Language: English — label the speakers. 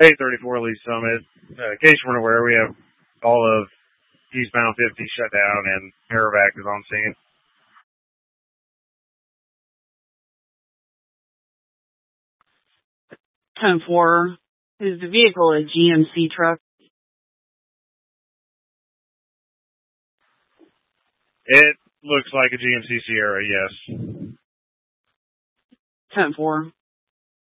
Speaker 1: 834 Lee Summit. In case you weren't aware, we have all of eastbound 50 shut down and Aerovac is on scene.
Speaker 2: 10-4. Is the vehicle a GMC truck?
Speaker 1: It looks like a GMC Sierra, yes.
Speaker 2: 10-4.